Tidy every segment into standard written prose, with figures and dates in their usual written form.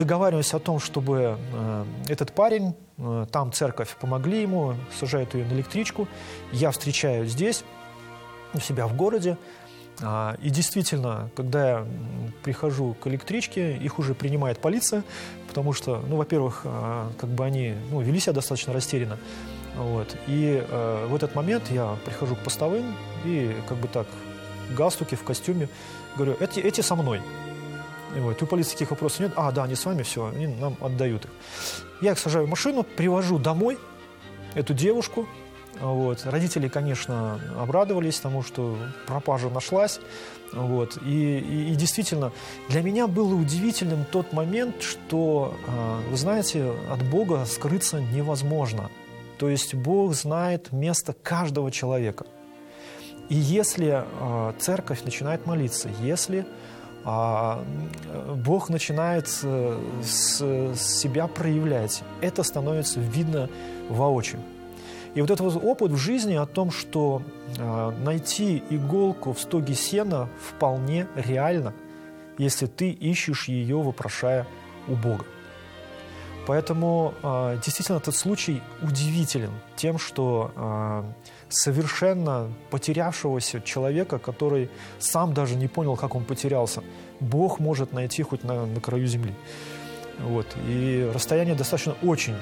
Договариваемся о том, чтобы этот парень, там церковь, помогли ему, сажают ее на электричку. Я встречаю здесь, у себя в городе. И действительно, когда я прихожу к электричке, их уже принимает полиция, потому что, ну, во-первых, как бы они вели себя достаточно растерянно. Вот. И в этот момент я прихожу к постовым и как бы так, в галстуке, в костюме, говорю, эти со мной. И вот, у полиции таких вопросов нет. Да, они с вами, все, они нам отдают их. Я их сажаю в машину, привожу домой эту девушку. Вот. Родители, конечно, обрадовались тому, что пропажа нашлась. Вот. И действительно, для меня было удивительным тот момент, что, вы знаете, от Бога скрыться невозможно. То есть Бог знает место каждого человека. И если церковь начинает молиться, если Бог начинает себя проявлять, это становится видно воочию. И вот этот вот опыт в жизни о том, что найти иголку в стоге сена вполне реально, если ты ищешь ее, вопрошая у Бога. Поэтому действительно этот случай удивителен тем, что совершенно потерявшегося человека, который сам даже не понял, как он потерялся, Бог может найти хоть на краю земли. Вот. И расстояние достаточно очень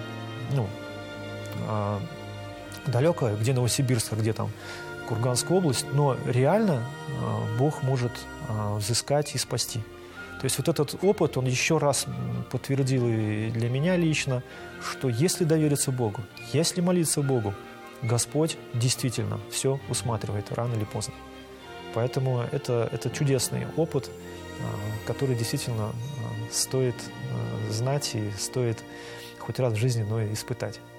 далекое, где Новосибирск, а где там Курганская область, но реально Бог может взыскать и спасти. То есть вот этот опыт, он еще раз подтвердил и для меня лично, что если довериться Богу, если молиться Богу, Господь действительно все усматривает рано или поздно. Поэтому это чудесный опыт, который действительно стоит знать и стоит хоть раз в жизни, но и испытать.